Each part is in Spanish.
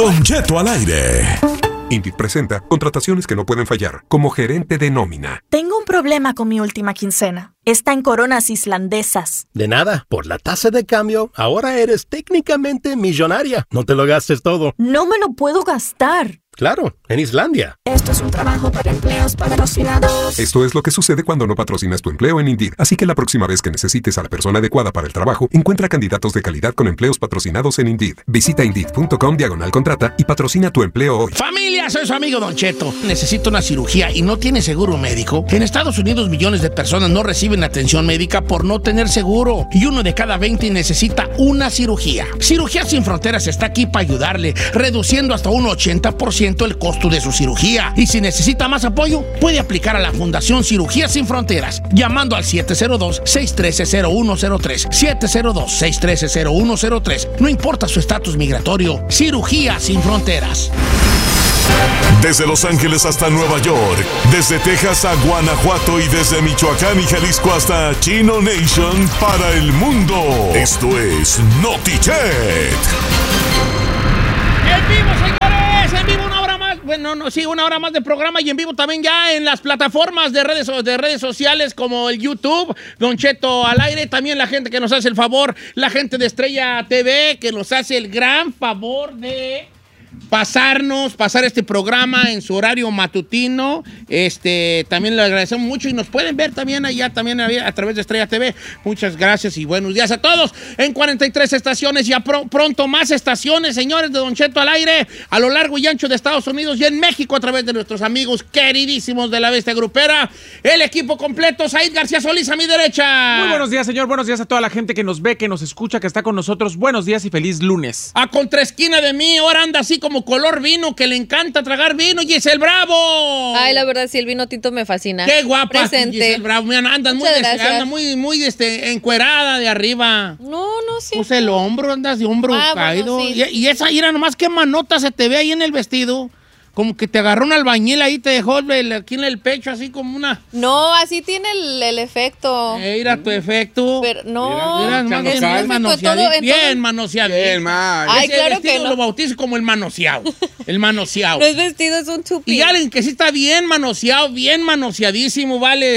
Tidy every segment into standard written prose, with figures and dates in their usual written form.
Don Cheto al aire. Indeed presenta contrataciones que no pueden fallar, como gerente de nómina. Tengo un problema con mi última quincena. Está en coronas islandesas. De nada, por la tasa de cambio, ahora eres técnicamente millonaria. No te lo gastes todo. No me lo puedo gastar. Claro, en Islandia. Esto es un trabajo para empleos patrocinados. Esto es lo que sucede cuando no patrocinas tu empleo en Indeed. Así que la próxima vez que necesites a la persona adecuada para el trabajo, encuentra candidatos de calidad con empleos patrocinados en Indeed. Visita Indeed.com/contrata y patrocina tu empleo hoy. Familia, soy su amigo Don Cheto. Necesito una cirugía y no tiene seguro médico. En Estados Unidos millones de personas no reciben atención médica por no tener seguro. Y 1 de cada 20 necesita una cirugía. Cirugías Sin Fronteras está aquí para ayudarle, reduciendo hasta un 80% el costo de su cirugía. Y si necesita más apoyo, puede aplicar a la Fundación Cirugías Sin Fronteras llamando al 702-613-0103. 702-613-0103. No importa su estatus migratorio. Cirugías Sin Fronteras. Desde Los Ángeles hasta Nueva York, desde Texas a Guanajuato y desde Michoacán y Jalisco hasta Chino Nation para el mundo. Esto es NotiChet. ¡En vivo, señores! ¡En vivo una hora más! Bueno, una hora más de programa y en vivo también ya en las plataformas de redes sociales como el YouTube, Don Cheto al aire. También la gente que nos hace el favor, la gente de Estrella TV, que nos hace el gran favor de pasar este programa en su horario matutino. También le agradecemos mucho y nos pueden ver también allá, también a través de Estrella TV. Muchas gracias y buenos días a todos. En 43 estaciones, ya pronto más estaciones, señores, de Don Cheto al aire, a lo largo y ancho de Estados Unidos y en México a través de nuestros amigos queridísimos de la Bestia Grupera. El equipo completo, Said García Solís a mi derecha. Muy buenos días, señor. Buenos días a toda la gente que nos ve, que nos escucha, que está con nosotros. Buenos días y feliz lunes. A contraesquina de mí, ahora anda así como color vino, que le encanta tragar vino, Giselle Bravo. Ay, la verdad, sí, el vino tinto me fascina. Qué guapa, Presente. Giselle Bravo. Mira, andas muy encuerada de arriba. No, sí. Puse el hombro, andas de hombro caído. Bueno, sí. Y esa ira nomás, qué manota se te ve ahí en el vestido. Como que te agarró un albañil ahí, te dejó aquí en el pecho, así como una... No, así tiene el efecto. Mira tu efecto. Pero no. Mira, bien manoseado. Bien manoseado. Bien, man. Ay, ese claro vestido que no. lo bautizo como el manoseado. El manoseado. No es vestido, es un chupi. Y alguien que sí está bien manoseado, bien manoseadísimo, ¿vale?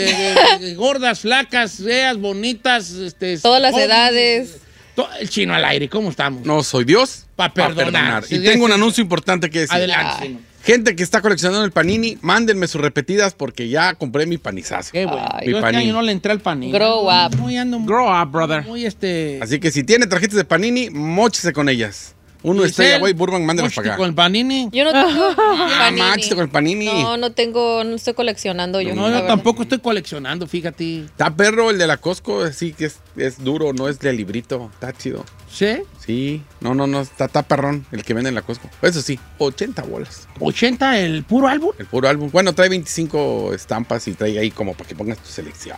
De gordas, flacas, feas, bonitas. Todas las jóvenes. edades. El Chino al aire, ¿cómo estamos? No soy Dios para perdonar. Y tengo un anuncio importante que decir. Adelante, Chino. Gente que está coleccionando el panini, mándenme sus repetidas porque ya compré mi panizazo. Qué bueno. Ay, Yo este año no le entré al panini. Grow up. Grow up, brother. Muy Así que si tiene tarjetas de panini, móchese con ellas. Uno Estrella, güey, Burbank, mándelas para acá. con el panini? Yo no tengo panini. Máchate con el panini. No estoy coleccionando yo. No, yo tampoco estoy coleccionando, fíjate. Está perro el de la Costco, sí que es duro, no es de librito. Está chido. ¿Sí? Sí. No, está perrón el que vende en la Costco. Eso sí, 80 bolas. ¿80 el puro álbum? El puro álbum. Bueno, trae 25 estampas y trae ahí como para que pongas tu selección.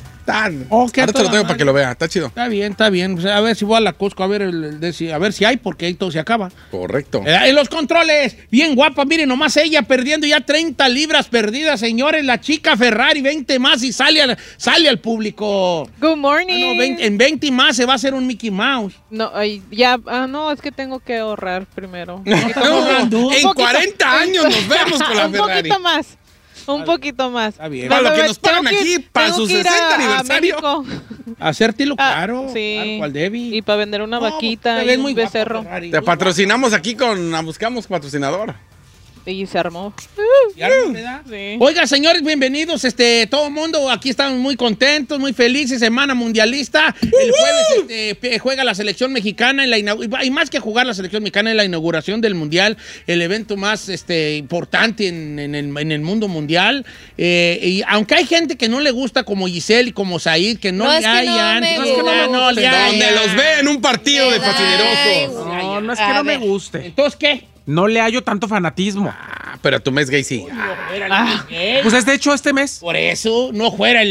Ahora te lo tengo para que lo vea, está chido. Está bien. O sea, a ver si voy a la Costco a ver si hay, porque ahí todo se acaba. Correcto. En los controles, bien guapa, miren, nomás ella perdiendo ya 30 libras perdidas, señores. La chica Ferrari, 20 más y sale al público. Good morning. En 20 más se va a hacer un Mickey Mouse. No, no, es que tengo que ahorrar primero. En 40 años nos vemos con la Ferrari. Un poquito más. Está bien. Para lo que nos pagan aquí, para su 60 aniversario. Hacértelo caro. Sí. Claro, cual Debbie. Y para vender una vaquita y un becerro. Te patrocinamos aquí buscamos patrocinador. Y se armó. Sí. Oiga, señores, bienvenidos. Todo el mundo, aquí estamos muy contentos, muy felices. Semana mundialista. El jueves juega la selección mexicana y más que jugar la selección mexicana en la inauguración del mundial, el evento más importante en el mundo mundial. Y aunque hay gente que no le gusta, como Giselle y como Said, que no le hayan. Donde los ve en un partido de fascinerosos. No es que no me guste. ¿Entonces qué? No le hallo tanto fanatismo. Pero tu mes gay sí. Pues de hecho este mes. Por eso no fuera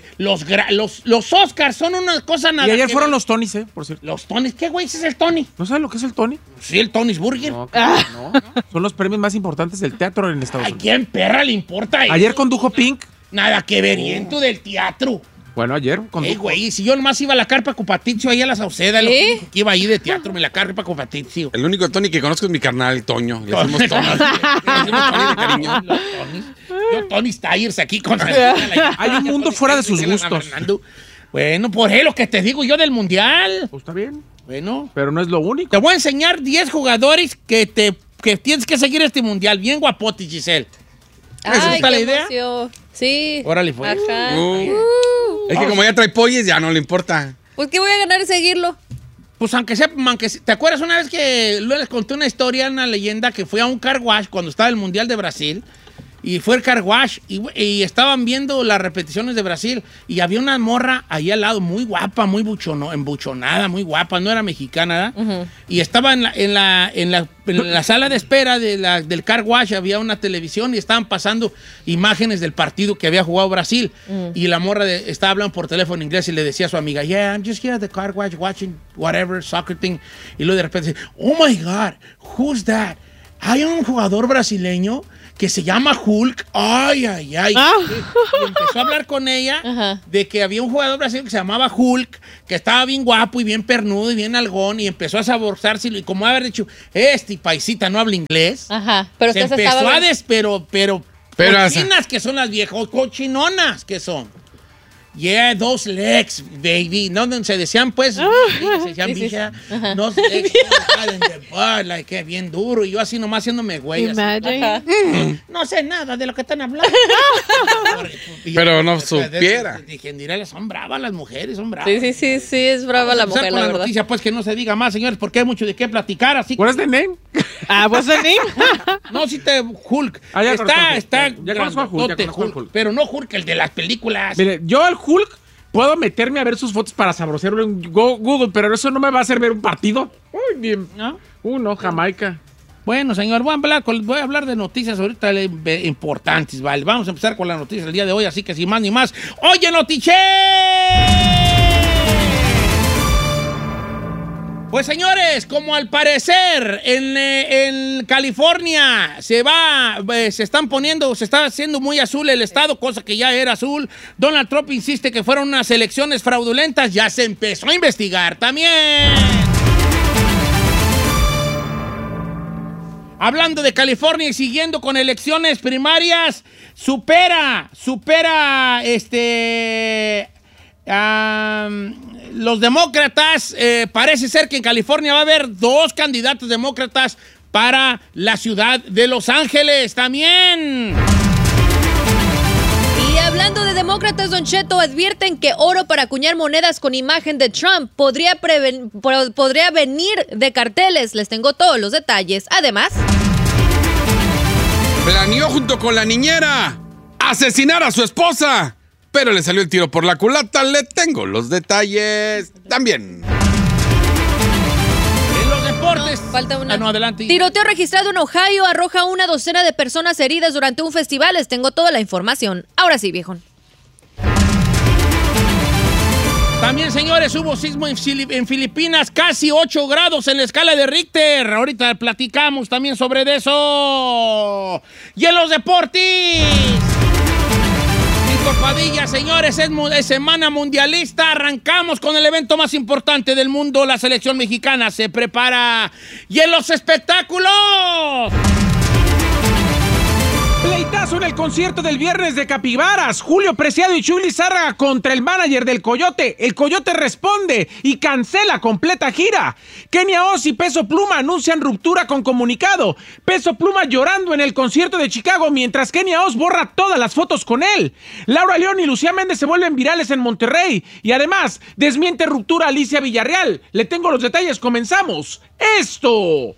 los Oscars son una cosa nada. Y ayer fueron los Tonys, por cierto. Los Tonys, ¿qué güey es el Tony? ¿No sabes lo que es el Tony? Sí, el Tony's Burger. No. Son los premios más importantes del teatro en Estados Unidos. ¿A quién perra le importa eso? Ayer condujo Pink. Nada que ver, del teatro. Bueno, ayer. Güey, si yo nomás iba a la carpa con Patricio ahí a la Sauceda, lo que iba ahí de teatro, me la carpa con Patricio. El único Tony que conozco es mi carnal, Toño. Le decimos Tony. Le decimos Tony de cariño. Yo, Tony Styers aquí con... Hay un mundo fuera de sus gustos. Bueno, por eso lo que te digo yo del Mundial. Pues está bien. Bueno. Pero no es lo único. Te voy a enseñar 10 jugadores que tienes que seguir este Mundial. Bien guapote, Giselle. Ay, ¿Está la qué idea? emoción. Sí. Órale, fue. Ajá. Es que como ya trae polles, ya no le importa. Pues ¿qué voy a ganar en seguirlo? Pues aunque ¿te acuerdas una vez que luego les conté una historia, una leyenda que fue a un car wash cuando estaba el Mundial de Brasil? Y fue el car wash y estaban viendo las repeticiones de Brasil y había una morra ahí al lado, muy guapa, muy embuchonada, muy guapa, no era mexicana, ¿verdad? Y estaba en la sala de espera del car wash, había una televisión y estaban pasando imágenes del partido que había jugado Brasil. Y la morra estaba hablando por teléfono en inglés y le decía a su amiga, yeah, I'm just here at the car wash watching whatever, soccer thing. Y luego de repente dice, oh my God, who's that? Hay un jugador brasileño que se llama Hulk. Ay. Y empezó a hablar con ella de que había un jugador brasileño que se llamaba Hulk, que estaba bien guapo y bien pernudo y bien algón, y empezó a saborearse y como haber dicho, este paisita no habla inglés. Ajá. Pero se empezó a pero cochinas que son las viejas, cochinonas que son. Yeah, those legs, baby. No, se decían, pues, se decían, vieja, no legs, like, bien duro. Y yo así nomás haciéndome güey. No sé nada de lo que están hablando. Pero no supiera. Dije, diré, son bravas las mujeres, son bravas. Sí, es brava la mujer, la verdad. Noticia, pues, que no se diga más, señores, porque hay mucho de qué platicar, así. ¿Cuál es el name? What's the name? No, si te Hulk. Está grandote Hulk, pero no Hulk, el de las películas. Mire, yo al Hulk puedo meterme a ver sus fotos para saborearlo en Google, pero eso no me va a hacer ver un partido. Uy, bien. No, Jamaica. Bueno, señor, voy a hablar de noticias ahorita importantes, ¿vale? Vamos a empezar con las noticias del día de hoy, así que sin más ni más. ¡Oye, Notiche! Pues señores, como al parecer en California se está haciendo muy azul el estado, cosa que ya era azul. Donald Trump insiste que fueron unas elecciones fraudulentas, ya se empezó a investigar también. Hablando de California y siguiendo con elecciones primarias, supera los demócratas, parece ser que en California va a haber 2 candidatos demócratas para la ciudad de Los Ángeles también. Y hablando de demócratas, Don Cheto, advierten que oro para acuñar monedas con imagen de Trump podría venir de carteles. Les tengo todos los detalles. Además, planeó junto con la niñera asesinar a su esposa, pero le salió el tiro por la culata. Le tengo los detalles también. En los deportes. Falta una. Adelante. Tiroteo registrado en Ohio arroja una docena de personas heridas durante un festival. Les tengo toda la información. Ahora sí, viejón. También, señores, hubo sismo en Filipinas, casi 8 grados en la escala de Richter. Ahorita platicamos también sobre eso. Y en los deportes, Padilla, señores, es semana mundialista. Arrancamos con el evento más importante del mundo. La selección mexicana se prepara. Y en los espectáculos, pleitazo en el concierto del viernes de Capibaras. Julio Preciado y Chuy Lizárraga contra el manager del Coyote. El Coyote responde y cancela completa gira. Kenia Oz y Peso Pluma anuncian ruptura con comunicado. Peso Pluma llorando en el concierto de Chicago mientras Kenia Oz borra todas las fotos con él. Laura León y Lucía Méndez se vuelven virales en Monterrey. Y además, desmiente ruptura Alicia Villarreal. Le tengo los detalles, comenzamos. Esto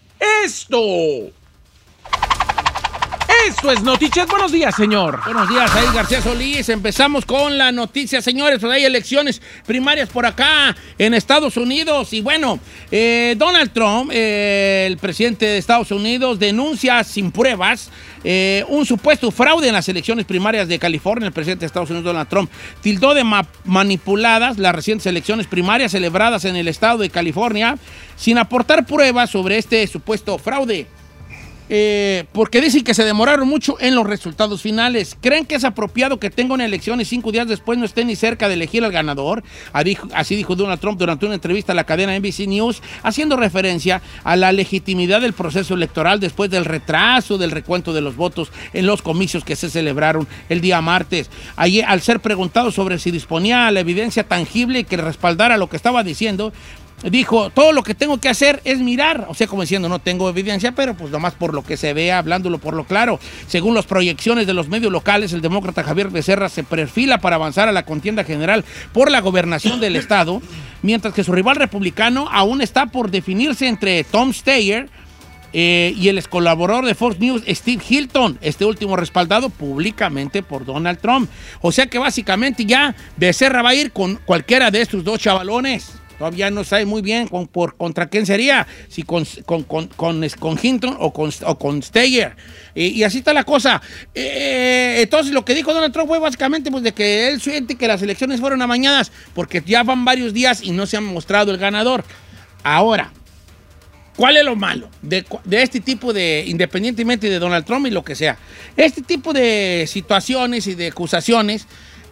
es Noticias. Buenos días, señor. Buenos días, ahí García Solís. Empezamos con la noticia, señores. Pues hay elecciones primarias por acá en Estados Unidos. Y bueno, Donald Trump, el presidente de Estados Unidos, denuncia sin pruebas un supuesto fraude en las elecciones primarias de California. El presidente de Estados Unidos, Donald Trump, tildó de manipuladas las recientes elecciones primarias celebradas en el estado de California sin aportar pruebas sobre este supuesto fraude. porque dicen que se demoraron mucho en los resultados finales. ¿Creen que es apropiado que tenga una elección y 5 días después no esté ni cerca de elegir al ganador? Así dijo Donald Trump durante una entrevista a la cadena NBC News, haciendo referencia a la legitimidad del proceso electoral después del retraso del recuento de los votos en los comicios que se celebraron el día martes. Allí, al ser preguntado sobre si disponía de la evidencia tangible que respaldara lo que estaba diciendo, dijo, todo lo que tengo que hacer es mirar, o sea, como diciendo, no tengo evidencia, pero pues nomás por lo que se vea, hablándolo por lo claro. Según las proyecciones de los medios locales, el demócrata Javier Becerra se perfila para avanzar a la contienda general por la gobernación del estado, mientras que su rival republicano aún está por definirse entre Tom Steyer y el ex colaborador de Fox News, Steve Hilton, este último respaldado públicamente por Donald Trump. O sea que básicamente ya Becerra va a ir con cualquiera de estos dos chavalones. Todavía no sabe muy bien contra quién sería, si con Hinton o con Steyer. Y así está la cosa. Entonces, lo que dijo Donald Trump fue básicamente pues, de que él siente que las elecciones fueron amañadas, porque ya van varios días y no se ha mostrado el ganador. Ahora, ¿cuál es lo malo de este tipo de, independientemente de Donald Trump y lo que sea? Este tipo de situaciones y de acusaciones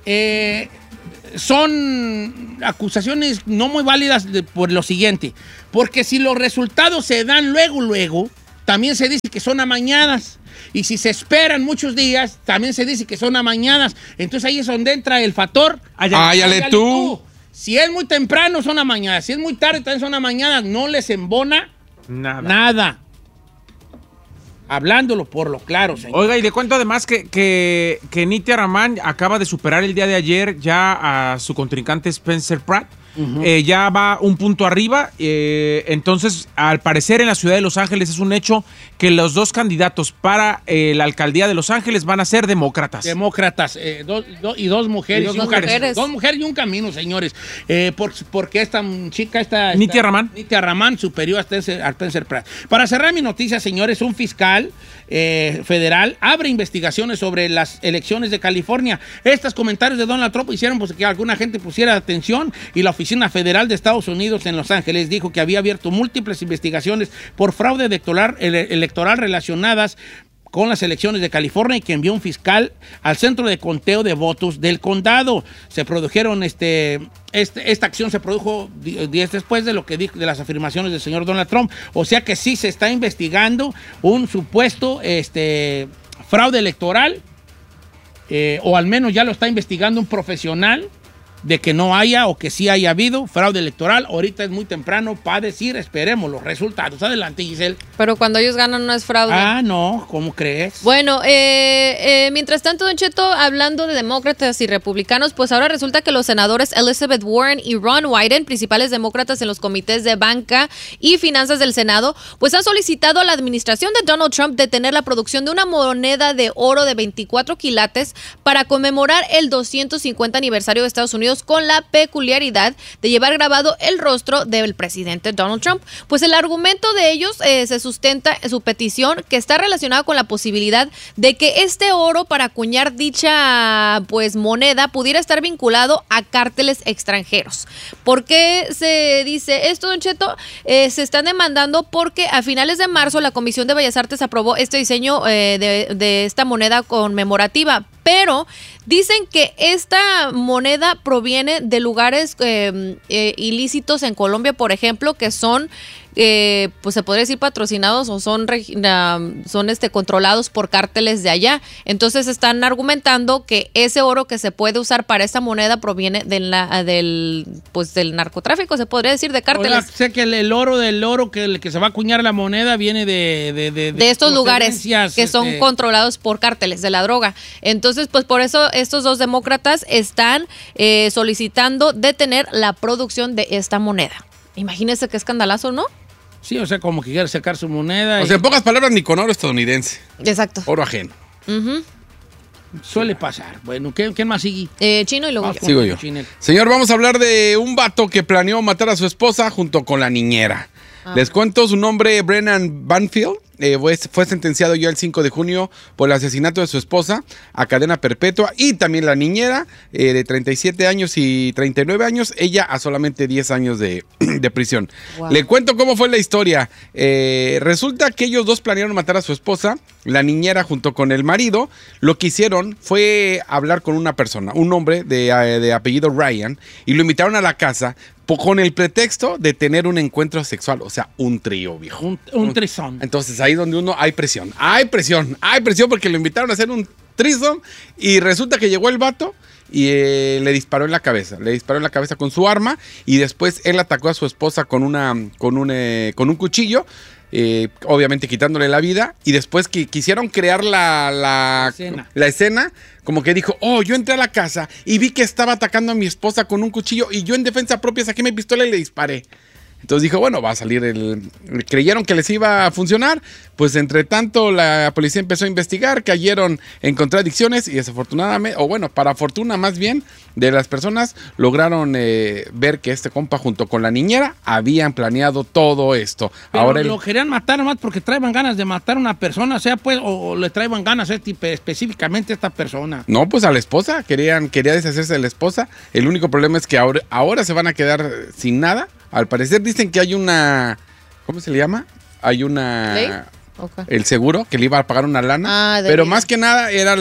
son acusaciones no muy válidas por lo siguiente, porque si los resultados se dan luego, también se dice que son amañadas, y si se esperan muchos días, también se dice que son amañadas. Entonces ahí es donde entra el factor. Áyale tú. Si es muy temprano, son amañadas. Si es muy tarde, también son amañadas. No les embona nada. Hablándolo por lo claro, señor. Oiga, y le cuento además que Nithya Raman acaba de superar el día de ayer ya a su contrincante Spencer Pratt. Uh-huh. Ya va un punto arriba. Entonces, al parecer en la ciudad de Los Ángeles es un hecho que los dos candidatos para la alcaldía de Los Ángeles van a ser demócratas. Dos mujeres. Dos mujeres y un camino, señores. Porque esta chica, Nithya Raman superior a Spencer Pratt. Para cerrar mi noticia, señores, un fiscal federal abre investigaciones sobre las elecciones de California. Estos comentarios de Donald Trump hicieron pues, que alguna gente pusiera atención, y la Oficina Federal de Estados Unidos en Los Ángeles dijo que había abierto múltiples investigaciones por fraude electoral relacionadas con las elecciones de California, y que envió un fiscal al centro de conteo de votos del condado. Se produjeron esta acción se produjo días después de lo que dijo, de las afirmaciones del señor Donald Trump. O sea que sí se está investigando un supuesto fraude electoral, o al menos ya lo está investigando un profesional, de que no haya o que sí haya habido fraude electoral. Ahorita es muy temprano para decir, esperemos los resultados. Adelante, Giselle. Pero cuando ellos ganan no es fraude. Ah, no, ¿cómo crees? Bueno, mientras tanto, Don Cheto, hablando de demócratas y republicanos, pues ahora resulta que los senadores Elizabeth Warren y Ron Wyden, principales demócratas en los comités de banca y finanzas del Senado, pues han solicitado a la administración de Donald Trump detener la producción de una moneda de oro de 24 quilates para conmemorar el 250 aniversario de Estados Unidos, con la peculiaridad de llevar grabado el rostro del presidente Donald Trump. Pues el argumento de ellos se sustenta en su petición, que está relacionada con la posibilidad de que este oro para acuñar dicha pues moneda pudiera estar vinculado a cárteles extranjeros. ¿Por qué se dice esto, Don Cheto? Se están demandando porque a finales de marzo la Comisión de Bellas Artes aprobó este diseño de esta moneda conmemorativa, pero dicen que esta moneda proviene de lugares ilícitos en Colombia, por ejemplo, que son, pues se podría decir patrocinados o son controlados por cárteles de allá. Entonces están argumentando que ese oro que se puede usar para esta moneda proviene del narcotráfico, se podría decir, de cárteles. Oiga, sé que el oro que se va a acuñar la moneda viene de estos lugares que son controlados por cárteles de la droga. Entonces, pues por eso estos dos demócratas están solicitando detener la producción de esta moneda. Imagínense qué escandalazo, ¿no? Sí, o sea, como que quiere sacar su moneda. O sea, en pocas palabras, ni con oro estadounidense. Exacto. Oro ajeno. Uh-huh. Suele pasar. Bueno, ¿quién más sigue? Chino y luego sigo yo. Señor, vamos a hablar de un vato que planeó matar a su esposa junto con la niñera. Les cuento, su nombre, Brennan Banfield. fue sentenciado ya el 5 de junio por el asesinato de su esposa a cadena perpetua, y también la niñera de 37 años y 39 años, ella a solamente 10 años de prisión. Wow. Le cuento cómo fue la historia. Resulta que ellos dos planearon matar a su esposa, la niñera junto con el marido. Lo que hicieron fue hablar con una persona, un hombre de apellido Ryan, y lo invitaron a la casa con el pretexto de tener un encuentro sexual, o sea, un trío, viejo. Un trisón. Entonces ahí donde uno hay presión porque lo invitaron a hacer un threesome, y resulta que llegó el vato y le disparó en la cabeza. Le disparó en la cabeza con su arma, y después él atacó a su esposa con un cuchillo, obviamente quitándole la vida, y después que quisieron crear la escena, como que dijo, yo entré a la casa y vi que estaba atacando a mi esposa con un cuchillo, y yo en defensa propia saqué mi pistola y le disparé. Entonces dijo, bueno, va a salir creyeron que les iba a funcionar. Pues entre tanto la policía empezó a investigar, cayeron en contradicciones, y desafortunadamente, o bueno, para fortuna más bien de las personas, lograron ver que este compa junto con la niñera habían planeado todo esto. Pero ahora lo querían matar más porque traían ganas de matar a una persona, o sea, pues, o le traían ganas específicamente a esta persona. No, pues a la esposa, quería deshacerse de la esposa. El único problema es que ahora se van a quedar sin nada. Al parecer dicen que hay una... ¿Cómo se le llama? Hay una... ¿Ley? Okay. El seguro, que le iba a pagar una lana. Pero más que nada era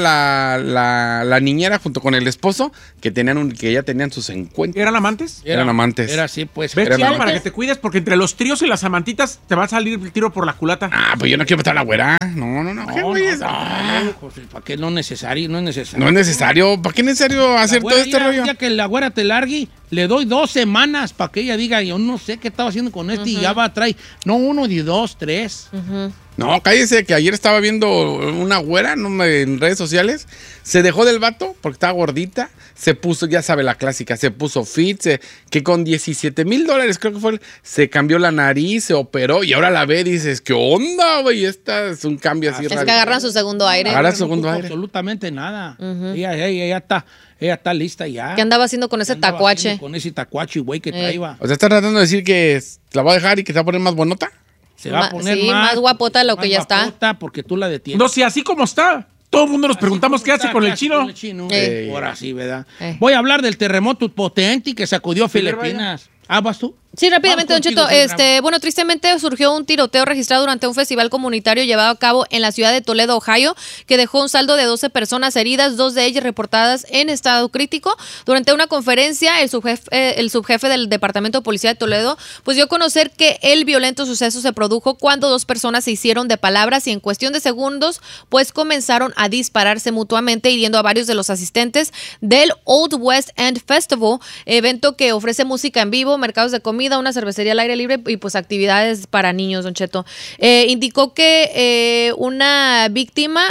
la niñera junto con el esposo, que ya tenían sus encuentros. ¿Eran amantes? Eran amantes. Era así, pues. ¿Ves, Chido, para que te cuides? Porque entre los tríos y las amantitas te va a salir el tiro por la culata. Pues yo no quiero matar a la güera. No. ¿Qué güey es? Pues, ¿para qué? No es necesario. No es necesario. ¿Para qué es necesario hacer todo este rollo? Ya que la güera te largue, le doy 2 semanas para que ella diga, yo no sé qué estaba haciendo con y ya va a traer. No 1 ni 2, 3. No, cállese, que ayer estaba viendo una güera en redes sociales. Se dejó del vato porque estaba gordita. Se puso, ya sabe la clásica, se puso fit, que con $17,000, creo que fue, se cambió la nariz, se operó, y ahora la ve y dices, ¿qué onda, güey? Esta es un cambio así. Es que agarran su segundo aire. Agarran su segundo aire. Absolutamente nada. Ella está lista ya. ¿Qué andaba haciendo con ese tacuache? Con ese tacuache, güey, que traía. O sea, ¿está tratando de decir que la va a dejar y que se va a poner más bonota? Se va a poner más guapota de lo que ya está. Porque tú la detienes. No, si así como está. Todo el mundo nos preguntamos qué hace con el chino. Ahora sí, ¿verdad? Voy a hablar del terremoto potente que sacudió Filipinas. ¿Vas tú? Sí, rápidamente, Don Cheto. Bueno, tristemente surgió un tiroteo registrado durante un festival comunitario llevado a cabo en la ciudad de Toledo, Ohio, que dejó un saldo de 12 personas heridas, 2 de ellas reportadas en estado crítico. Durante una conferencia, el subjefe del Departamento de Policía de Toledo pues dio a conocer que el violento suceso se produjo cuando 2 personas se hicieron de palabras y en cuestión de segundos pues comenzaron a dispararse mutuamente, hiriendo a varios de los asistentes del Old West End Festival, evento que ofrece música en vivo, mercados de comida, una cervecería al aire libre y pues actividades para niños, Don Cheto. Indicó que una víctima,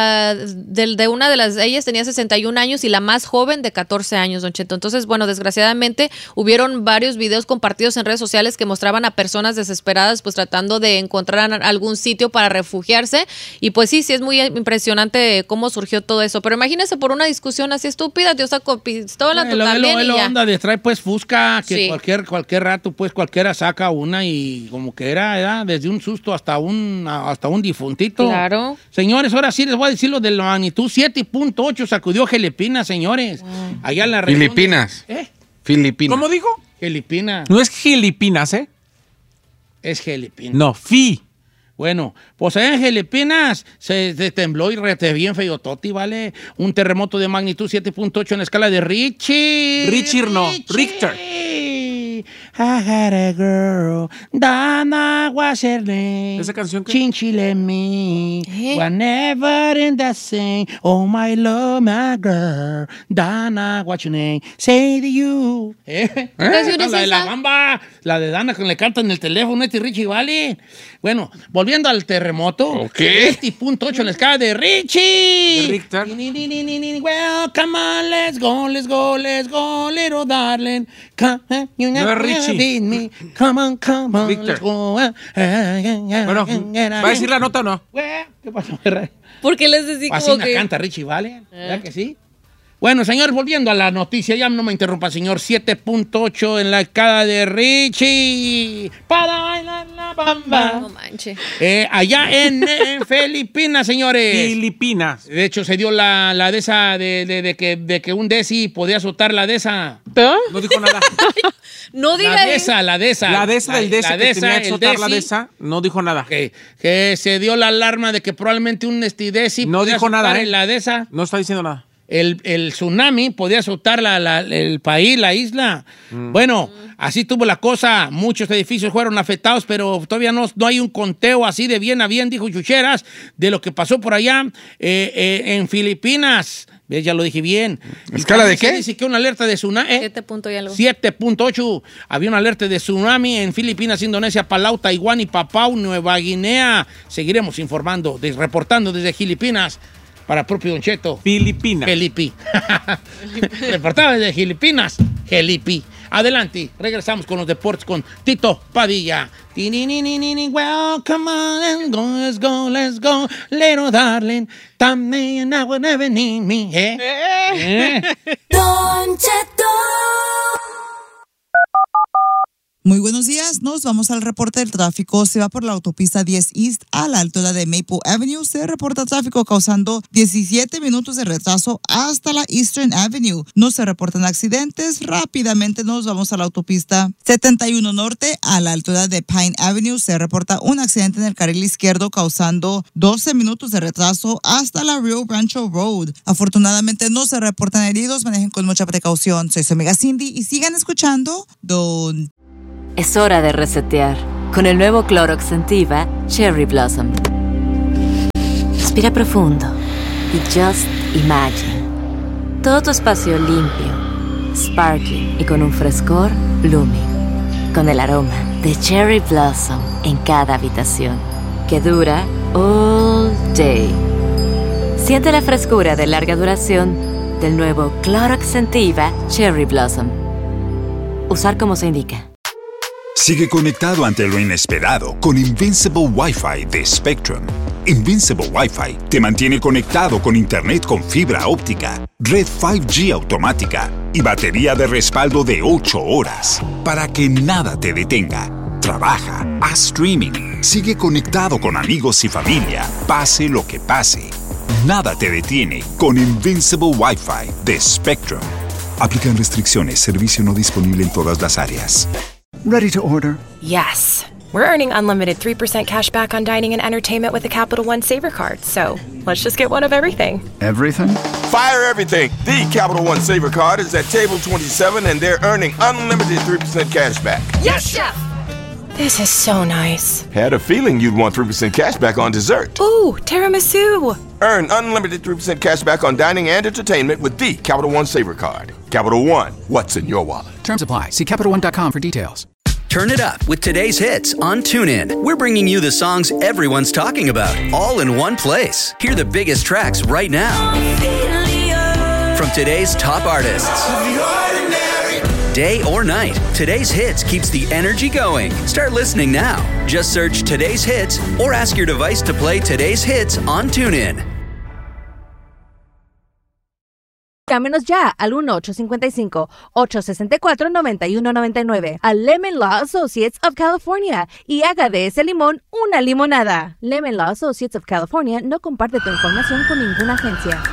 de una de las de ellas tenía 61 años y la más joven de 14 años, Don Cheto. Entonces, bueno, desgraciadamente hubieron varios videos compartidos en redes sociales que mostraban a personas desesperadas pues tratando de encontrar algún sitio para refugiarse, y pues sí es muy impresionante cómo surgió todo eso. Pero imagínese por una discusión así estúpida, Dios sacó pistola, tú también y ya. Onda de traer pues fusca, que Sí. cualquier rato pues cualquiera saca una, y como que era desde un susto hasta un difuntito. Claro. Señores, ahora sí les voy a decir lo de la magnitud 7.8 sacudió Filipinas, señores. Allá en la región. Filipinas. Filipinas. ¿Cómo dijo? Filipinas. No es Filipinas, ¿eh? Es Filipinas. No, Bueno, pues allá en Filipinas se tembló y rete bien feo, Toti, ¿vale? Un terremoto de magnitud 7.8 en la escala de Richter. I had a girl, Dana was her name. ¿Esa canción qué? Chinchile me, whenever in the same. Oh my love, my girl, Dana, what's your name? Say to you. ¿Qué canción es La de la esa? bamba, la de Dana que le cantan en el teléfono, Richie, ¿vale? Bueno, volviendo al terremoto. Ok. 7.8 en la escala de Richie. De Richter. Well, come on, let's go, little darling. Come, No es Richie. beat me. Come on, Richter. let's go. Bueno, ¿va a decir la nota o no? ¿Qué pasó? Porque les decía Así como la que... canta Richie, ¿vale? ¿Verdad que sí? Bueno, señor, volviendo a la noticia, ya no me interrumpa, señor. 7.8 en la escala de Richie. Para bailar la bamba. No manches. Allá en Filipinas, señores. Filipinas. De hecho, se dio la de esa, de que un desi podía azotar la de esa. No dijo nada. No diga La de esa. La de esa del desa, que tenía que soltar la de esa, no dijo nada. Que se dio la alarma de que probablemente un desi no dijo nada, la de esa. No está diciendo nada. El tsunami podía azotar el país, la isla. Bueno, así tuvo la cosa. Muchos edificios fueron afectados, pero todavía no hay un conteo así de bien a bien, dijo Chucheras, de lo que pasó por allá en Filipinas. ¿Ves? Ya lo dije bien. ¿Escala de qué? Dice que una alerta de tsunami. 7.8. Había una alerta de tsunami en Filipinas, Indonesia, Palau, Taiwán y Papúa Nueva Guinea. Seguiremos informando, reportando desde Filipinas. Para propio Don Cheto. Filipinas. Felipi. Reportaba desde Filipinas. Felipi. Adelante. Regresamos con los deportes con Tito Padilla. Well, come on, let's go, little darling. También I will never need me. Don Cheto. Muy buenos días, nos vamos al reporte del tráfico. Se va por la autopista 10 East a la altura de Maple Avenue. Se reporta tráfico causando 17 minutos de retraso hasta la Eastern Avenue. No se reportan accidentes. Rápidamente nos vamos a la autopista 71 Norte a la altura de Pine Avenue. Se reporta un accidente en el carril izquierdo causando 12 minutos de retraso hasta la Rio Rancho Road. Afortunadamente no se reportan heridos. Manejen con mucha precaución. Soy su amiga Cindy y sigan escuchando Don... Es hora de resetear con el nuevo Clorox Sentiva Cherry Blossom. Respira profundo y just imagine. Todo tu espacio limpio, sparkling y con un frescor blooming. Con el aroma de Cherry Blossom en cada habitación que dura all day. Siente la frescura de larga duración del nuevo Clorox Sentiva Cherry Blossom. Usar como se indica. Sigue conectado ante lo inesperado con Invincible Wi-Fi de Spectrum. Invincible Wi-Fi te mantiene conectado con internet con fibra óptica, red 5G automática y batería de respaldo de 8 horas para que nada te detenga. Trabaja, haz streaming, sigue conectado con amigos y familia, pase lo que pase. Nada te detiene con Invincible Wi-Fi de Spectrum. Aplican restricciones, servicio no disponible en todas las áreas. Ready to order? Yes. We're earning unlimited 3% cash back on dining and entertainment with the Capital One Saver Card. So let's just get one of everything. Everything? Fire everything. The Capital One Saver Card is at table 27 and they're earning unlimited 3% cash back. Yes, Chef! This is so nice. Had a feeling you'd want 3% cash back on dessert. Ooh, tiramisu. Earn unlimited 3% cash back on dining and entertainment with the Capital One Saver Card. Capital One, what's in your wallet? Terms apply. See CapitalOne.com for details. Turn it up with today's hits on TuneIn. We're bringing you the songs everyone's talking about, all in one place. Hear the biggest tracks right now. From today's top artists. Day or night, today's hits keeps the energy going. Start listening now. Just search today's hits or ask your device to play today's hits on TuneIn. Llámenos ya al 1-855-864-9199 a Lemon Law Associates of California y haga de ese limón una limonada. Lemon Law Associates of California no comparte tu información con ninguna agencia.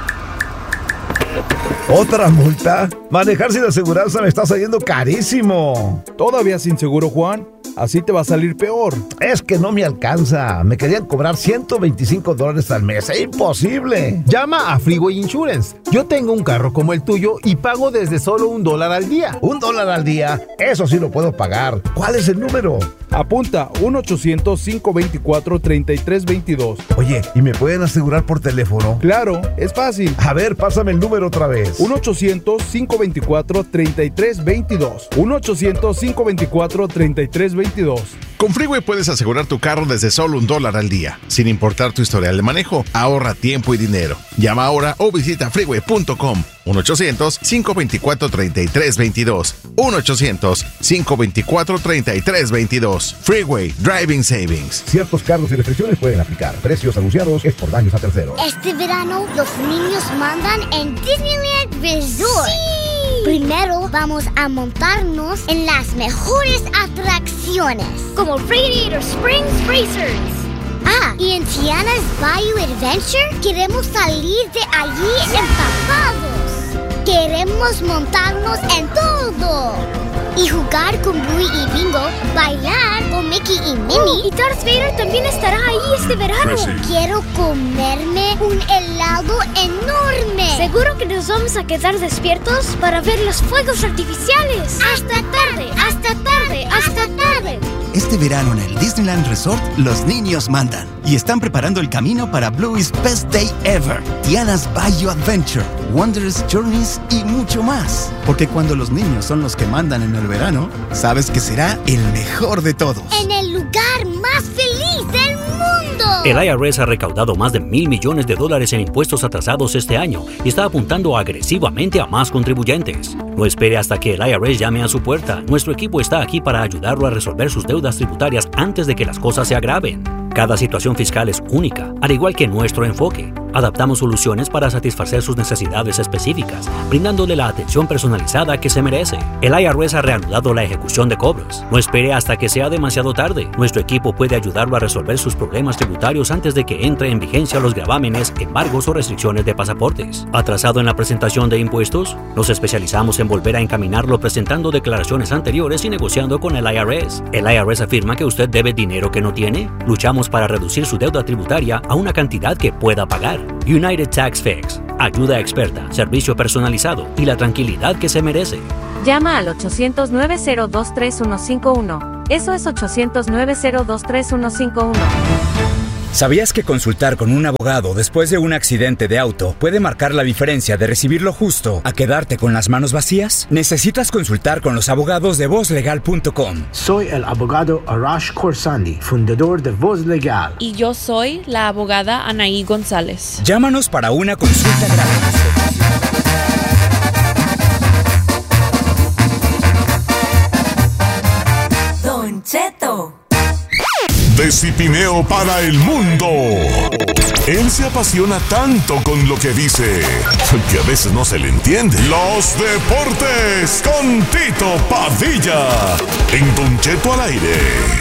¿Otra multa? Manejar sin aseguranza me está saliendo carísimo. ¿Todavía sin seguro, Juan? Así te va a salir peor. Es que no me alcanza. Me querían cobrar $125 al mes. ¡Es imposible! Llama a Freeway Insurance. Yo tengo un carro como el tuyo y pago desde solo $1 al día. ¿$1 al día? Eso sí lo puedo pagar. ¿Cuál es el número? Apunta 1-800-524-3322. Oye, ¿y me pueden asegurar por teléfono? Claro, es fácil. A ver, pásame el número otra vez. 1-800-524-3322. 1-800-524-3322. Con Freeway puedes asegurar tu carro desde solo $1 al día, sin importar tu historial de manejo. Ahorra tiempo y dinero. Llama ahora o visita freeway.com. 1-800-524-3322. 1-800-524-3322. Freeway Driving Savings. Ciertos cargos y restricciones pueden aplicar. Precios anunciados es por daños a terceros. Este verano, los niños mandan en Disneyland Resort. ¡Sí! Primero vamos a montarnos en las mejores atracciones, como Radiator Springs Racers. Y en Tiana's Bayou Adventure queremos salir de allí empapados. Queremos montarnos en todo. Y jugar con Bluey y Bingo, bailar con Mickey y Minnie. Y Darth Vader también estará ahí este verano. Quiero comerme un helado enorme. Seguro que nos vamos a quedar despiertos para ver los fuegos artificiales. Hasta tarde, hasta tarde, hasta tarde. Este verano en el Disneyland Resort, los niños mandan y están preparando el camino para Bluey's Best Day Ever, Tiana's Bayou Adventure, Wondrous Journeys y mucho más. Porque cuando los niños son los que mandan en el verano, sabes que será el mejor de todos. En el lugar más feliz del mundo. El IRS ha recaudado más de $1,000 millones en impuestos atrasados este año y está apuntando agresivamente a más contribuyentes. No espere hasta que el IRS llame a su puerta. Nuestro equipo está aquí para ayudarlo a resolver sus deudas tributarias antes de que las cosas se agraven. Cada situación fiscal es única, al igual que nuestro enfoque. Adaptamos soluciones para satisfacer sus necesidades específicas, brindándole la atención personalizada que se merece. El IRS ha reanudado la ejecución de cobros. No espere hasta que sea demasiado tarde. Nuestro equipo puede ayudarlo a resolver sus problemas tributarios antes de que entre en vigencia los gravámenes, embargos o restricciones de pasaportes. ¿Atrasado en la presentación de impuestos? Nos especializamos en volver a encaminarlo presentando declaraciones anteriores y negociando con el IRS. ¿El IRS afirma que usted debe dinero que no tiene? Luchamos para reducir su deuda tributaria a una cantidad que pueda pagar. United Tax Fix. Ayuda experta, servicio personalizado y la tranquilidad que se merece. Llama al 800-902-3151. Eso es 800-902-3151. ¿Sabías que consultar con un abogado después de un accidente de auto puede marcar la diferencia de recibir lo justo a quedarte con las manos vacías? Necesitas consultar con los abogados de VozLegal.com. Soy el abogado Arash Khorsandi, fundador de Voz Legal. Y yo soy la abogada Anaí González. Llámanos para una consulta gratis. Don Cheto. De Cipineo para el mundo. Él se apasiona tanto con lo que dice que a veces no se le entiende. Los deportes con Tito Padilla en Don Cheto al aire.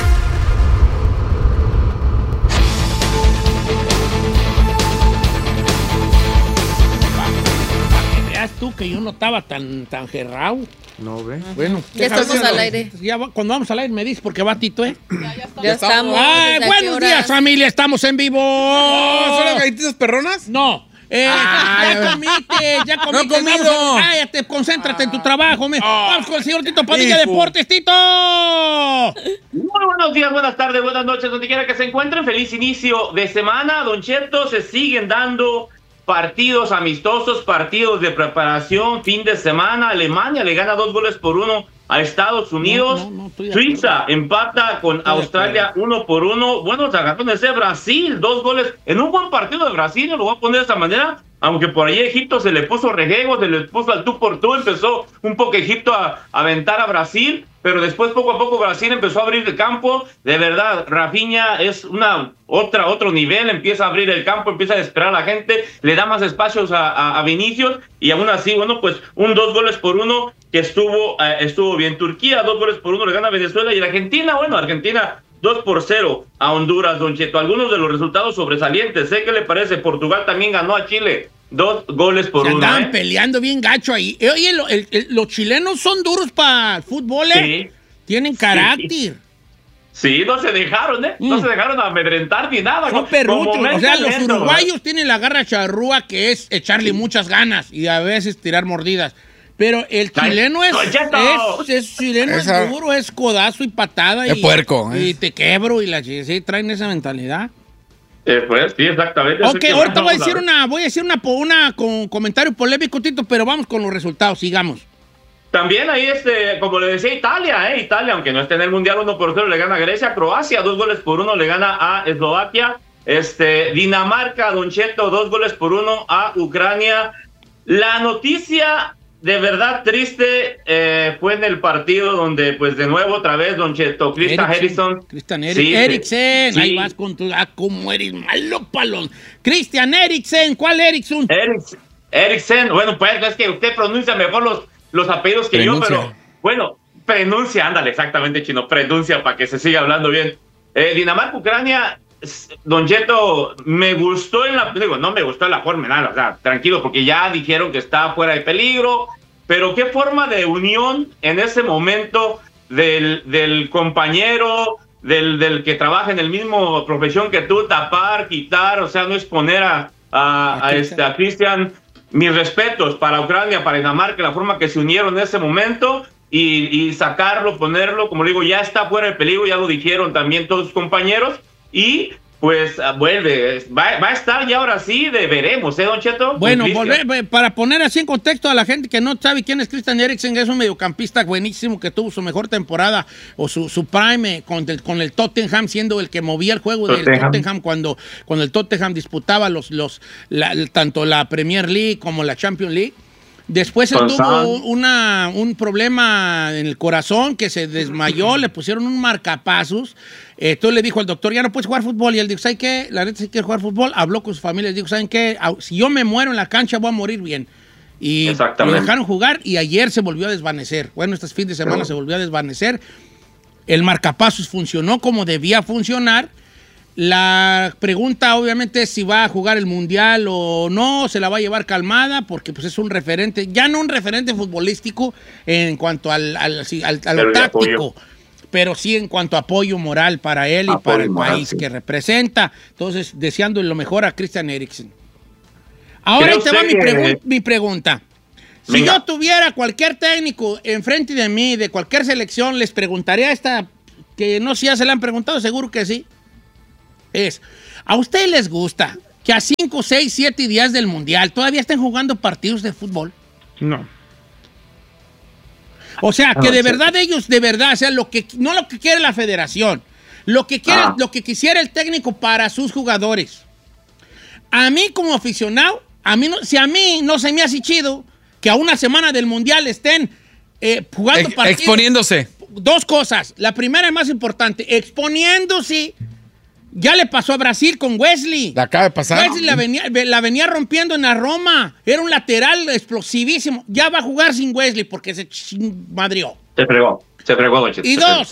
Veas tú que yo no estaba tan gerrao. No, ve. Bueno, ya estamos al aire. Ya, cuando vamos al aire me dices porque va Tito, ¿eh? Ya estamos. Ay, buenos días, familia, estamos en vivo. ¿Son las galletitas perronas? No. Ya comiste. No he comido. Cállate, concéntrate en tu trabajo. Vamos con el señor Tito Padilla Deportes, Tito. Muy buenos días, buenas tardes, buenas noches, donde quiera que se encuentren. Feliz inicio de semana, Don Cheto. Se siguen dando partidos amistosos, partidos de preparación, fin de semana. Alemania le gana 2-1 a Estados Unidos. Suiza empata con Australia 1-1. Buenos agarrones de Brasil, 2 goles en un buen partido de Brasil, lo voy a poner de esta manera. Aunque por ahí Egipto se le puso rejego, se le puso al tú por tú, empezó un poco Egipto a aventar a Brasil, pero después poco a poco Brasil empezó a abrir el campo. De verdad, Rafinha es otro nivel, empieza a abrir el campo, empieza a esperar a la gente, le da más espacios a Vinicius, y aún así, bueno, pues un 2-1 que estuvo bien. Turquía 2-1 le gana a Venezuela, y Argentina, Argentina 2-0 a Honduras, Don Cheto. Algunos de los resultados sobresalientes, ¿qué le parece? Portugal también ganó a Chile 2-1. Se andaban peleando bien gacho ahí. Oye, los chilenos son duros para el fútbol, ¿eh? Sí. Tienen carácter. Sí, no se dejaron, No se dejaron amedrentar ni nada. Son perruchos. O sea, los uruguayos tienen la garra charrúa, que es echarle muchas ganas y a veces tirar mordidas. Pero el chileno es duro, es codazo y patada. Es puerco. Y te quebro y sí, traen esa mentalidad. Pues sí, exactamente. Ok, ahorita voy a decir una con comentario polémico, Tito, pero vamos con los resultados, sigamos. También ahí, como le decía, Italia, aunque no esté en el Mundial, 1-0 le gana a Grecia. Croacia, 2-1 le gana a Eslovaquia. Dinamarca, Don Cheto, 2-1 a Ucrania. La noticia de verdad triste fue en el partido donde, pues, de nuevo, otra vez, Don Cheto, Christian Eriksen. Eriksen, sí. Ahí vas con tu... cómo eres malo, palón. Christian Eriksen, ¿cuál Eriksen? Eriksen, bueno, pues es que usted pronuncia mejor los apellidos que yo, pero, bueno, ándale, exactamente, Chino, pronuncia para que se siga hablando bien. Dinamarca-Ucrania... Don Cheto, me gustó no me gustó la forma, nada, o sea, tranquilo, porque ya dijeron que está fuera de peligro, pero qué forma de unión en ese momento del compañero, del que trabaja en el mismo profesión que tú, tapar, quitar, o sea, no exponer a Christian. Mis respetos para Ucrania, para Dinamarca, la forma que se unieron en ese momento y sacarlo, ponerlo, como digo, ya está fuera de peligro, ya lo dijeron también todos sus compañeros. Y pues vuelve, va a estar ya ahora sí, veremos, Don Cheto. Bueno, para poner así en contexto a la gente que no sabe quién es Christian Eriksen, es un mediocampista buenísimo que tuvo su mejor temporada o su prime con el Tottenham, siendo el que movía el juego del Tottenham cuando el Tottenham disputaba tanto la Premier League como la Champions League. Después él tuvo un problema en el corazón que se desmayó, le pusieron un marcapasos. Entonces le dijo al doctor, ya no puedes jugar fútbol. Y él dijo, ¿saben qué? La neta sí quiere jugar fútbol. Habló con su familia y dijo, ¿saben qué? Si yo me muero en la cancha voy a morir bien. Y lo dejaron jugar y ayer se volvió a desvanecer. Bueno, este fin de semana se volvió a desvanecer. El marcapasos funcionó como debía funcionar. La pregunta obviamente es si va a jugar el Mundial o no, se la va a llevar calmada porque pues es un referente, ya no un referente futbolístico en cuanto a lo táctico, pero sí en cuanto a apoyo moral para él y para el país que representa. Entonces, deseando lo mejor a Christian Eriksen. Ahora ahí te va mi pregunta. Si yo tuviera cualquier técnico enfrente de mí, de cualquier selección, les preguntaría esta, que no sé si ya se la han preguntado, seguro que sí. ¿A ustedes les gusta que a 5, 6, 7 días del Mundial todavía estén jugando partidos de fútbol? No. O sea, que de verdad ellos, o sea, no lo que quiere la federación, lo que quisiera el técnico para sus jugadores. A mí como aficionado, si a mí no se me hace chido que a una semana del Mundial estén jugando partidos. Exponiéndose. Dos cosas. La primera y más importante, exponiéndose. Ya le pasó a Brasil con Wesley. La acaba de pasar. Wesley la venía rompiendo en la Roma. Era un lateral explosivísimo. Ya va a jugar sin Wesley porque se madrió. Se fregó, Don Cheto. Y dos,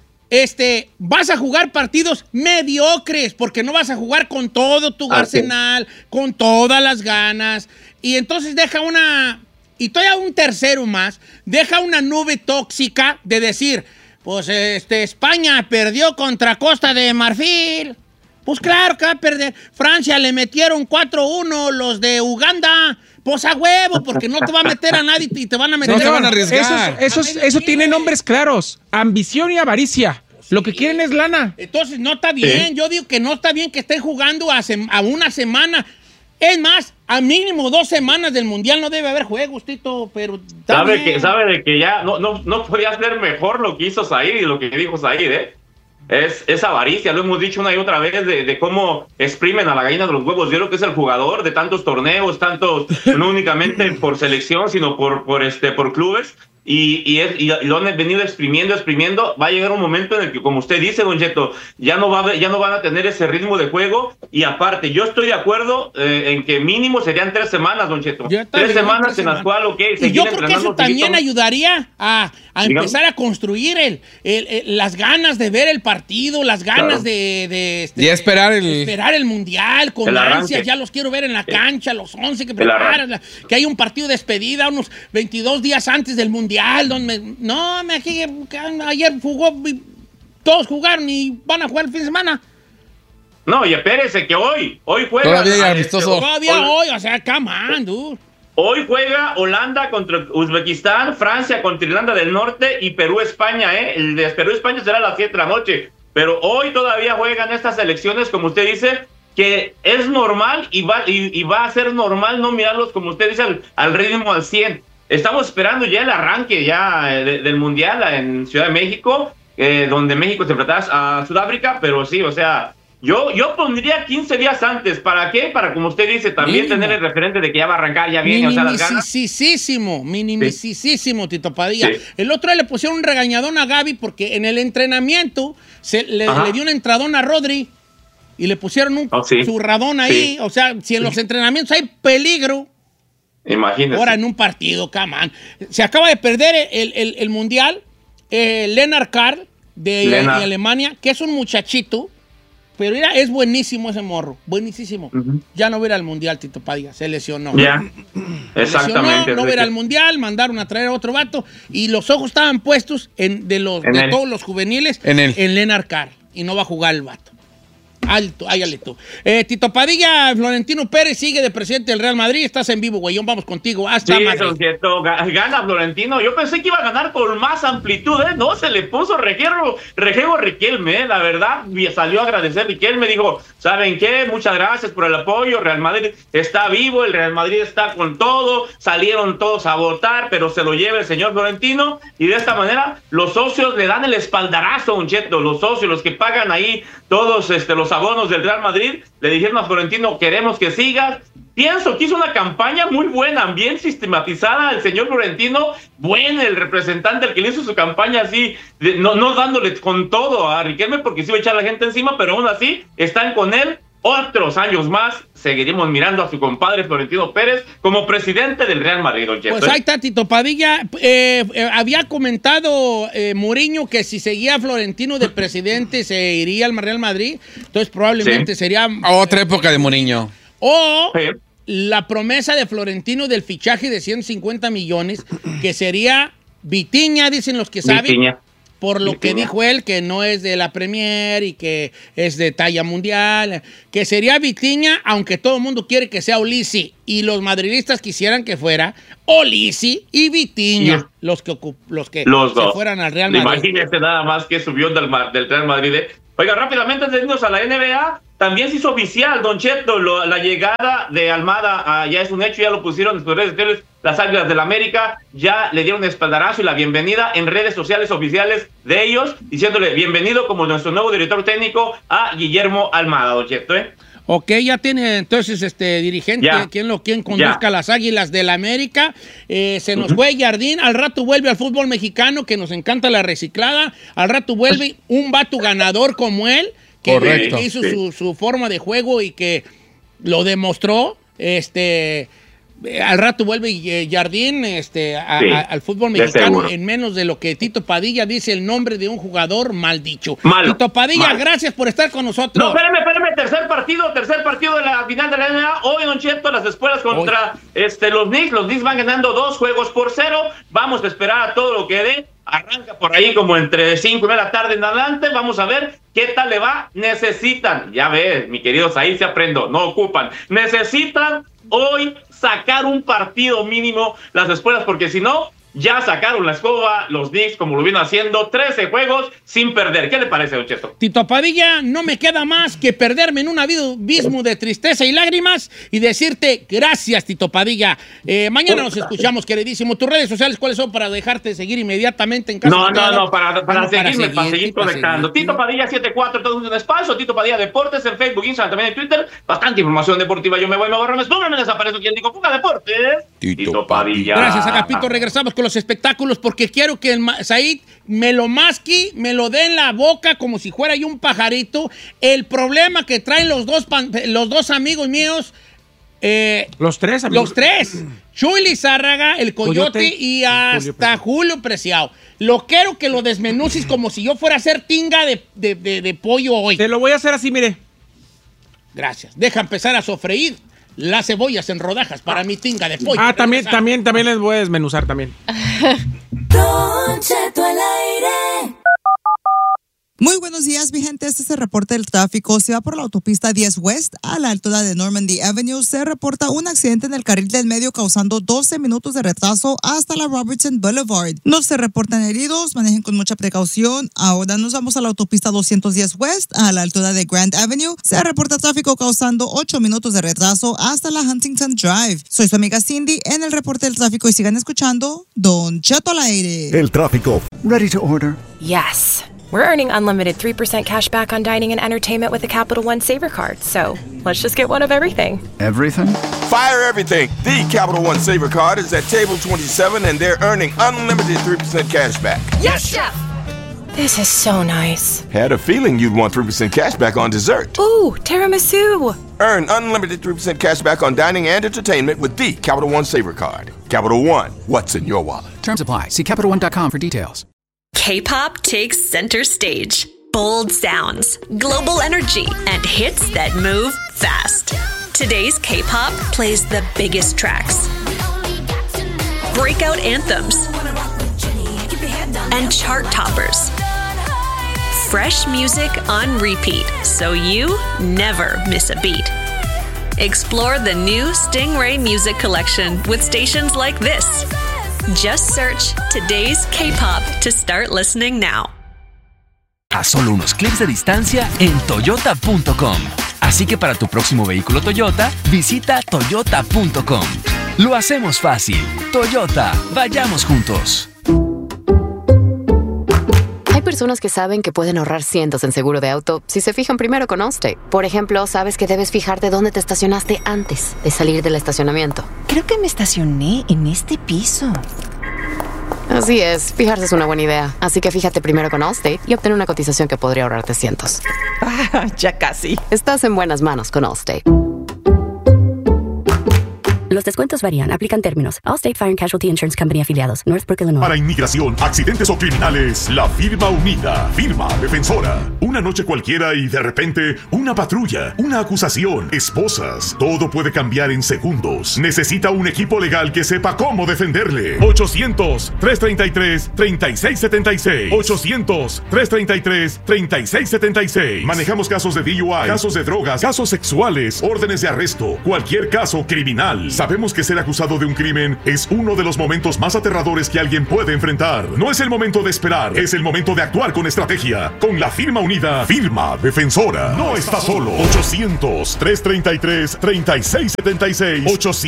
vas a jugar partidos mediocres porque no vas a jugar con todo tu arsenal, con todas las ganas. Y entonces y todavía un tercero más, deja una nube tóxica de decir... Pues España perdió contra Costa de Marfil. Pues claro que va a perder. Francia le metieron 4-1 los de Uganda. Pues a huevo, porque no te va a meter a nadie y te van a meter. No se van a arriesgar. Eso tiene nombres claros. Ambición y avaricia. Sí. Lo que quieren es lana. Entonces no está bien. Sí. Yo digo que no está bien que estén jugando a una semana. Es más, a mínimo 2 semanas del Mundial no debe haber juegos, Tito, pero... Sabe de que ya no podía ser mejor lo que hizo Said y lo que dijo Said, Es avaricia, lo hemos dicho una y otra vez de cómo exprimen a la gallina de los huevos. Yo creo que es el jugador de tantos torneos, no únicamente por selección, sino por clubes. Y lo han venido exprimiendo. Va a llegar un momento en el que, como usted dice, Don Cheto, ya no van a tener ese ritmo de juego. Y aparte, yo estoy de acuerdo en que mínimo serían 3 semanas, Don Cheto. 3 semanas en las cuales, y yo creo que eso también ayudaría a empezar a construir las ganas de ver el partido, las ganas de esperar el Mundial con ansias. Ya los quiero ver en la cancha, los 11 que preparan, que hay un partido de despedida unos 22 días antes del Mundial. Ayer todos jugaron y van a jugar el fin de semana. No, y espérese que hoy juega. Todavía hay amistoso. Hoy, o sea, come on, dude. Hoy juega Holanda contra Uzbekistán, Francia contra Irlanda del Norte y Perú-España, El de Perú-España será a las 7 de la noche. Pero hoy todavía juegan estas elecciones, como usted dice, que es normal y va a ser normal no mirarlos, como usted dice, al ritmo al 100. Estamos esperando ya el arranque del Mundial en Ciudad de México, donde México se enfrentaba a Sudáfrica, pero sí, o sea, Yo pondría 15 días antes. ¿Para qué? Para, como usted dice, también Mínimo. tener el referente de que ya va a arrancar, ya viene, o sea, las ganas. Minimicísimo, Tito Padilla. Sí. El otro día le pusieron un regañadón a Gaby porque en el entrenamiento le dio un entradón a Rodri y le pusieron un zurradón ahí. Sí. O sea, si en los entrenamientos hay peligro, imagínese. ahora en un partido, camán. Se acaba de perder el Mundial, Lennart Karl de Alemania, que es un muchachito, pero mira, es buenísimo ese morro, buenísimo. Ya no va a ir al Mundial, Tito Padilla, se lesionó. Ya, exactamente. No va a ir al Mundial, mandaron a traer a otro vato y los ojos estaban puestos de todos los juveniles en Lennart Karl y no va a jugar el vato. Alto, áyale tú. Tito Padilla, Florentino Pérez sigue de presidente del Real Madrid. Estás en vivo, güeyón. Vamos contigo. Hasta Madrid. Don Cheto, gana Florentino. Yo pensé que iba a ganar con más amplitud, ¿eh? No, se le puso rejego Riquelme, la verdad. Salió a agradecer Riquelme. Dijo, ¿saben qué? Muchas gracias por el apoyo. Real Madrid está vivo, el Real Madrid está con todo. Salieron todos a votar, pero se lo lleva el señor Florentino. Y de esta manera, los socios le dan el espaldarazo, Don Cheto. Los socios, los que pagan ahí todos los abonos del Real Madrid, le dijeron a Florentino, queremos que sigas. Pienso que hizo una campaña muy buena, bien sistematizada el señor Florentino, bueno el representante, el que le hizo su campaña así, no dándole con todo a Riquelme porque se iba a echar la gente encima, pero aún así están con él. Otros años más seguiremos mirando a su compadre Florentino Pérez como presidente del Real Madrid, don Cheto. Pues ahí está, Tito Padilla. Había comentado Mourinho que si seguía Florentino de presidente se iría al Real Madrid. Entonces probablemente sería... Otra época de Mourinho. O la promesa de Florentino del fichaje de 150 millones, que sería Vitinha, dicen los que saben. Vitinha. Por lo que dijo él, que no es de la Premier y que es de talla mundial, que sería Vitinha, aunque todo el mundo quiere que sea Olisi, y los madridistas quisieran que fuera Olisi y Vitinha, los que los se dos fueran al Real Madrid. Imagínese nada más que subió del Real Madrid. Oiga, rápidamente, antes de irnos a la NBA, también se hizo oficial, don Cheto, la llegada de Almada, ya es un hecho, ya lo pusieron en sus redes sociales, las Águilas del América, ya le dieron espaldarazo y la bienvenida en redes sociales oficiales de ellos, diciéndole bienvenido como nuestro nuevo director técnico a Guillermo Almada, don Cheto, Ok, ya tiene entonces dirigente, quien conduzca a las Águilas del América. Se nos fue Jardín, al rato vuelve al fútbol mexicano, que nos encanta la reciclada. Al rato vuelve un vato ganador como él, que hizo su forma de juego y que lo demostró. Al rato vuelve Jardín al fútbol mexicano en menos de lo que Tito Padilla dice el nombre de un jugador mal dicho. Tito Padilla, gracias por estar con nosotros. No, espérame, tercer partido de la final de la NBA. Hoy, don Cheto, las espuelas contra los Knicks. Los Knicks van ganando 2-0. Vamos a esperar a todo lo que dé. Arranca por ahí como entre 5 de la tarde en adelante. Vamos a ver qué tal le va. Necesitan, ya ves, mi querido Said, se aprendo, no ocupan. Necesitan hoy sacar un partido mínimo las espuelas, porque si no, ya sacaron la escoba los Knicks, como lo vino haciendo, 13 juegos sin perder. ¿Qué le parece, don Cheto? Tito Padilla, no me queda más que perderme en un abismo de tristeza y lágrimas y decirte gracias, Tito Padilla. Mañana nos escuchamos, queridísimo. ¿Tus redes sociales cuáles son para dejarte seguir inmediatamente en casa? No, para seguir conectando. Tito Padilla 74, todo un espacio. Tito Padilla Deportes en Facebook, Instagram, también en Twitter. Bastante información deportiva. Yo me voy, me borro, me desaparezco. ¿Quién digo? Fuga Deportes. Tito Padilla. Gracias, Agapito. Regresamos con los espectáculos porque quiero que Said me lo masque, me lo dé en la boca como si fuera yo un pajarito. El problema que traen los dos amigos míos. Los tres amigos. Los tres. Chuy Lizárraga, el Coyote y hasta Julio Preciado. Lo quiero que lo desmenuces como si yo fuera a hacer tinga de pollo hoy. Te lo voy a hacer así, mire. Gracias. Deja empezar a sofreír las cebollas en rodajas para mi tinga de pollo. También les voy a desmenuzar también. Don Cheto al aire. Muy buenos días, mi gente. Este es el reporte del tráfico. Se va por la autopista 10 West a la altura de Normandy Avenue. Se reporta un accidente en el carril del medio causando 12 minutos de retraso hasta la Robertson Boulevard. No se reportan heridos, manejen con mucha precaución. Ahora nos vamos a la autopista 210 West a la altura de Grand Avenue. Se reporta tráfico causando 8 minutos de retraso hasta la Huntington Drive. Soy su amiga Cindy en el reporte del tráfico y sigan escuchando Don Cheto al aire. El tráfico. Ready to order. Yes. We're earning unlimited 3% cash back on dining and entertainment with the Capital One Saver Card. So let's just get one of everything. Everything? Fire everything. The Capital One Saver Card is at table 27 and they're earning unlimited 3% cash back. Yes, Chef! This is so nice. Had a feeling you'd want 3% cash back on dessert. Ooh, tiramisu! Earn unlimited 3% cash back on dining and entertainment with the Capital One Saver Card. Capital One, what's in your wallet? Terms apply. See CapitalOne.com for details. K-pop takes center stage. Bold sounds, global energy, and hits that move fast. Today's K-pop plays the biggest tracks, breakout anthems, and chart toppers. Fresh music on repeat, so you never miss a beat. Explore the new Stingray Music Collection with stations like this. Just search Today's K-pop to start listening now. A solo unos clics de distancia en Toyota.com. Así que para tu próximo vehículo Toyota, visita Toyota.com. Lo hacemos fácil. Toyota, vayamos juntos. Hay personas que saben que pueden ahorrar cientos en seguro de auto si se fijan primero con Allstate. Por ejemplo, sabes que debes fijarte dónde te estacionaste antes de salir del estacionamiento. Creo que me estacioné en este piso. Así es, fijarse es una buena idea. Así que fíjate primero con Allstate y obtén una cotización que podría ahorrarte cientos. Ya casi. Estás en buenas manos con Allstate. Los descuentos varían. Aplican términos. Allstate Fire and Casualty Insurance Company afiliados. Northbrook, Illinois. Para inmigración, accidentes o criminales, la firma unida. Firma defensora. Una noche cualquiera y de repente una patrulla, una acusación, esposas. Todo puede cambiar en segundos. Necesita un equipo legal que sepa cómo defenderle. 800-333-3676. 800-333-3676. Manejamos casos de DUI, casos de drogas, casos sexuales, órdenes de arresto, cualquier caso criminal. Sabemos que ser acusado de un crimen es uno de los momentos más aterradores que alguien puede enfrentar. No es el momento de esperar, es el momento de actuar con estrategia. Con la firma unida, firma defensora. No está solo. 800-333-3676.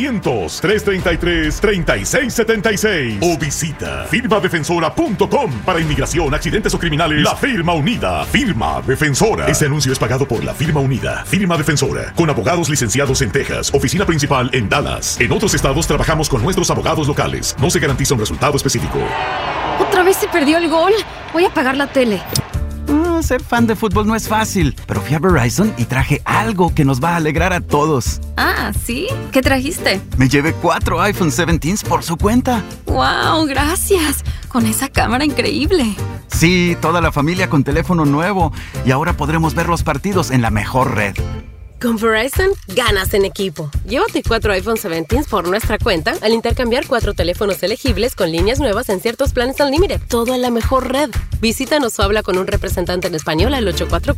800-333-3676. O visita firmadefensora.com. Para inmigración, accidentes o criminales, la firma unida, firma defensora. Este anuncio es pagado por la firma unida, firma defensora, con abogados licenciados en Texas, oficina principal en Dallas. En otros estados trabajamos con nuestros abogados locales. No se garantiza un resultado específico. Otra vez se perdió el gol. Voy a apagar la tele. Ser fan de fútbol no es fácil, pero fui a Verizon y traje algo que nos va a alegrar a todos. Ah, ¿sí? ¿Qué trajiste? Me llevé 4 iPhone 17s por su cuenta. ¡Wow! Gracias. Con esa cámara increíble. Sí, toda la familia con teléfono nuevo. Y ahora podremos ver los partidos en la mejor red. Con Verizon, ganas en equipo. Llévate 4 iPhone 17 por nuestra cuenta al intercambiar 4 teléfonos elegibles con líneas nuevas en ciertos planes Unlimited. Todo en la mejor red. Visítanos o habla con un representante en español al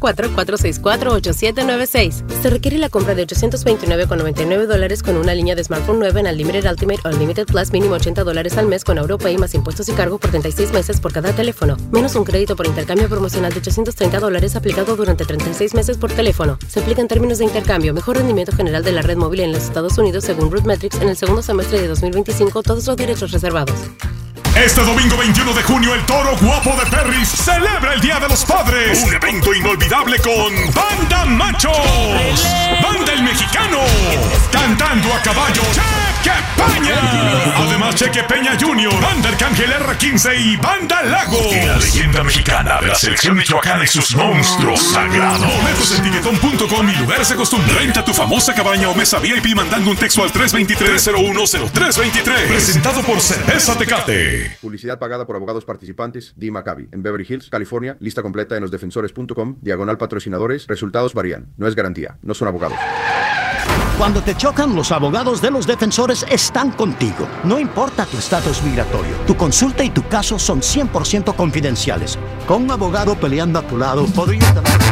844-464-8796. Se requiere la compra de $829.99 con una línea de smartphone nueva en Unlimited Ultimate o Unlimited Plus, mínimo $80 al mes con AutoPay más impuestos y cargo por 36 meses por cada teléfono. Menos un crédito por intercambio promocional de $830 aplicado durante 36 meses por teléfono. Se aplican términos de intercambio. Mejor rendimiento general de la red móvil en los Estados Unidos según RootMetrics en el segundo semestre de 2025. Todos los derechos reservados. Este domingo 21 de junio, el Toro Guapo de Perris celebra el Día de los Padres. Un evento inolvidable con Banda Machos, Banda El Mexicano, cantando a caballo, Cheque Peña. Además, Cheque Peña Jr., Banda Arcángel R15 y Banda Lago. Y la leyenda mexicana de la selección michoacana y sus monstruos sagrados. Boletos en tiquetón.com y lugares de costumbre. Renta tu famosa cabaña o mesa VIP mandando un texto al 323-010323. Presentado por Cerveza Tecate. Publicidad pagada por abogados participantes. Dee Maccabi, en Beverly Hills, California. Lista completa en losdefensores.com. /patrocinadores. Resultados varían. No es garantía. No son abogados. Cuando te chocan, los abogados de Los Defensores están contigo. No importa tu estatus migratorio. Tu consulta y tu caso son 100% confidenciales. Con un abogado peleando a tu lado, podrías...